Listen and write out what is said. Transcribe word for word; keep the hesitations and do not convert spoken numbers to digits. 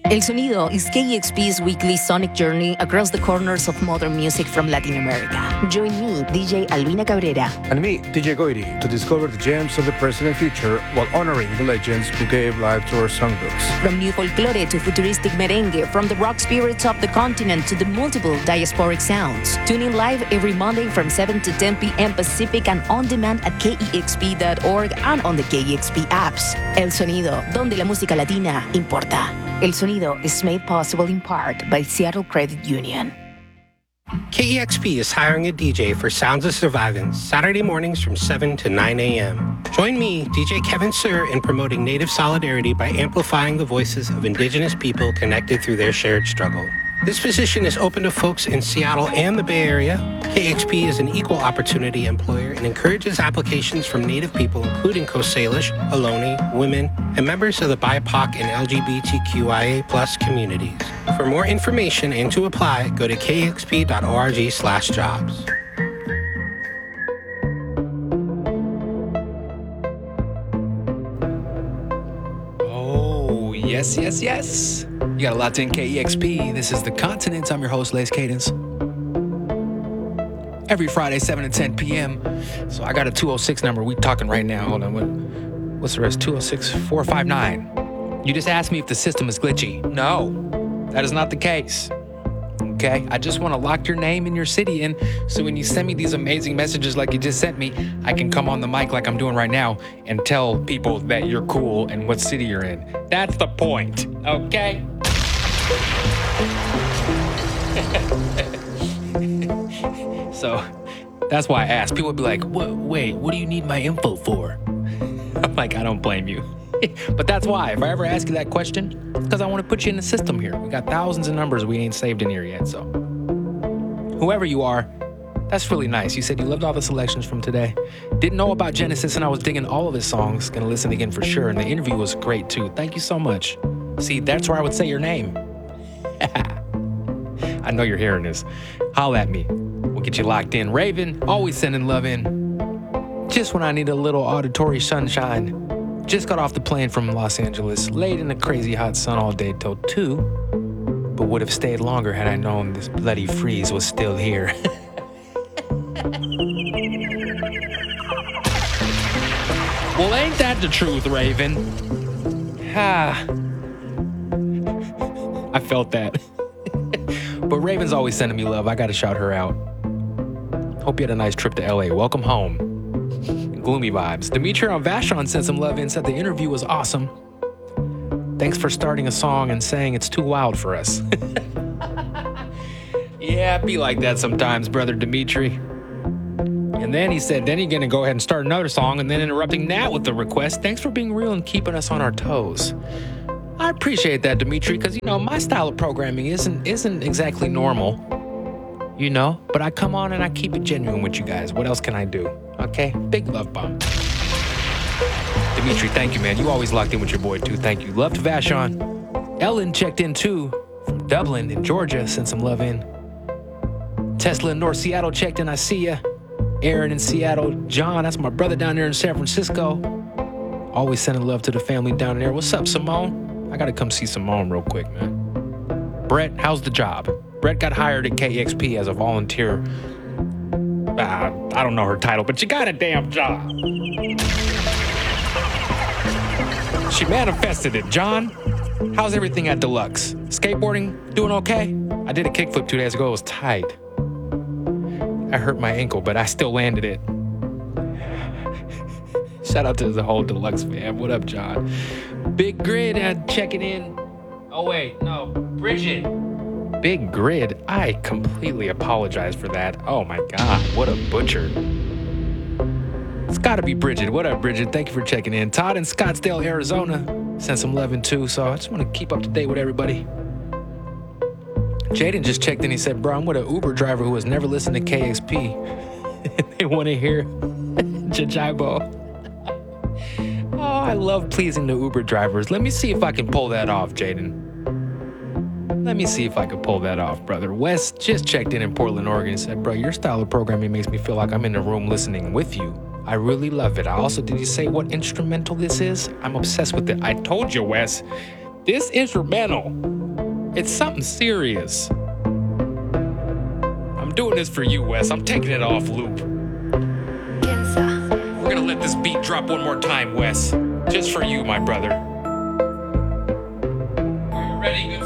El Sonido is K E X P's weekly sonic journey across the corners of modern music from Latin America. Join me, D J Albina Cabrera. And me, D J Goiri, to discover the gems of the present and future while honoring the legends who gave life to our songbooks. From new folklore to futuristic merengue, from the rock spirits of the continent to the multiple diasporic sounds. Tune in live every Monday from seven to ten p.m. Pacific and on demand at K E X P dot org and on the K E X P apps. El Sonido, donde la música latina importa. El Sonido is made possible in part by Seattle Credit Union. K E X P is hiring a D J for Sounds of Survivance, Saturday mornings from seven to nine a.m. Join me, D J Kevin Sir, in promoting Native solidarity by amplifying the voices of Indigenous people connected through their shared struggle. This position is open to folks in Seattle and the Bay Area. K X P is an equal opportunity employer and encourages applications from Native people, including Coast Salish, Ohlone, women, and members of the B I P O C and L G B T Q I A plus communities. For more information and to apply, go to k x p dot org slash jobs. Oh, yes, yes, yes. You got a lot in K E X P. This is The Continent. I'm your host, Lace Cadence. Every Friday, seven to ten p.m. So I got a two oh six number. We talking right now. Hold on. What, what's the rest? two oh six, four five nine. You just asked me if the system is glitchy. No, that is not the case. Okay? I just want to lock your name and your city in so when you send me these amazing messages like you just sent me, I can come on the mic like I'm doing right now and tell people that you're cool and what city you're in. That's the point. Okay? So that's why I asked. People would be like, what, wait, what do you need my info for? I'm like, I don't blame you. But that's why. If I ever ask you that question, it's because I want to put you in the system here. We got thousands of numbers we ain't saved in here yet. So whoever you are, that's really nice. You said you loved all the selections from today. Didn't know about Genesis, and I was digging all of his songs. Gonna listen again for sure. And the interview was great too. Thank you so much. See, that's where I would say your name. I know you're hearing this. Holla at me. We'll get you locked in. Raven, always sending love in. Just when I need a little auditory sunshine. Just got off the plane from Los Angeles, laid in the crazy hot sun all day till two, but would have stayed longer had I known this bloody freeze was still here. Well, ain't that the truth, Raven? Ah. I felt that. But Raven's always sending me love. I gotta shout her out. Hope you had a nice trip to L A. Welcome home. Gloomy vibes. Dimitri on Vashon sent some love in, said the interview was awesome. Thanks for starting a song and saying it's too wild for us. Yeah, be like that sometimes, brother Dimitri. And then he said, then you're gonna go ahead and start another song and then interrupting Nat with the request. Thanks for being real and keeping us on our toes. I appreciate that, Dimitri, because, you know, my style of programming isn't isn't exactly normal, you know, but I come on and I keep it genuine with you guys. What else can I do? Okay? Big love bomb. Dimitri, thank you, man. You always locked in with your boy, too. Thank you. Love to Vashon. Ellen checked in, too, from Dublin in Georgia. Sent some love in. Tesla in North Seattle checked in. I see ya. Aaron in Seattle. John, that's my brother down there in San Francisco. Always sending love to the family down there. What's up, Simone? I gotta come see Simone real quick, man. Brett, how's the job? Brett got hired at K E X P as a volunteer. Uh, I don't know her title, but she got a damn job. She manifested it. John, how's everything at Deluxe? Skateboarding, doing okay? I did a kickflip two days ago. It was tight. I hurt my ankle, but I still landed it. Shout out to the whole Deluxe fam. What up, John? Big Grid uh, checking in. Oh, wait, no. Bridget. Big Grid, I completely apologize for that. Oh my God, what a butcher. It's gotta be Bridget. What up, Bridget? Thank you for checking in. Todd in Scottsdale, Arizona sent some love in too, so I just want to keep up to date with everybody. Jaden just checked in. He said, bro, I'm with an Uber driver who has never listened to K X P. They want to hear Jajibo. Oh, I love pleasing the Uber drivers. Let me see if I can pull that off, Jaden. Let me see if I could pull that off, brother. Wes just checked in in Portland, Oregon and said, bro, your style of programming makes me feel like I'm in the room listening with you. I really love it. I also, did you say what instrumental this is? I'm obsessed with it. I told you, Wes. This instrumental, it's something serious. I'm doing this for you, Wes. I'm taking it off loop. We're gonna let this beat drop one more time, Wes. Just for you, my brother. Are you ready?